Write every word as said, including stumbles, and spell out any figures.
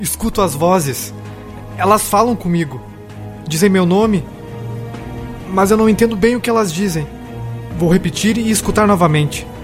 Escuto as vozes. Elas falam comigo. Dizem meu nome. Mas eu não entendo bem o que elas dizem. Vou repetir e escutar novamente.